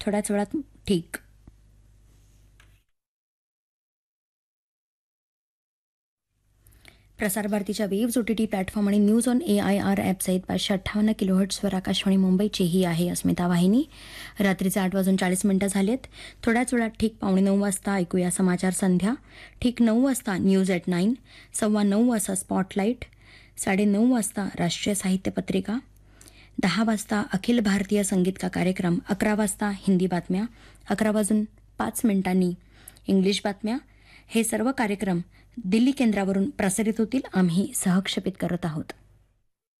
थोड्याच वेळात ठीक. प्रसारभारतीच्या वेव्ज OTT प्लॅटफॉर्म आणि न्यूज ऑन AIR ॲप सहित 558 किलोहर्ट्झवर आकाशवाणी मुंबईची ही आहे अस्मिता वाहिनी. रात्रीचे 8:40 झालेत. थोड्याच वेळात ठीक 8:45 वाजता ऐकूया समाचार संध्या. ठीक 9 वाजता न्यूज ॲट 9, 9:15 वाजता स्पॉटलाईट, 9:30 वाजता राष्ट्रीय साहित्य पत्रिका, 10 वाजता अखिल भारतीय संगीत का कार्यक्रम, 11 वाजता हिंदी बातम्या, 11:05 इंग्लिश बातम्या. हे सर्व कार्यक्रम दिल्ली केंद्रावरून प्रसारित होतील. आम्ही सहक्षेपित करत आहोत.